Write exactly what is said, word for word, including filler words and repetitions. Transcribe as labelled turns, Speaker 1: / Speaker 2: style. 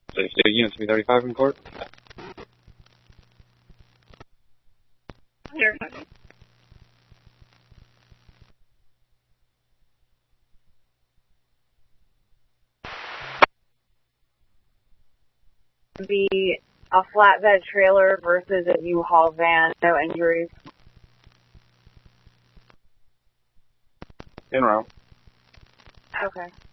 Speaker 1: So state unit three thirty-five in court.
Speaker 2: Here. Be a flatbed trailer versus a U-Haul van, no injuries.
Speaker 1: En route.
Speaker 2: Okay.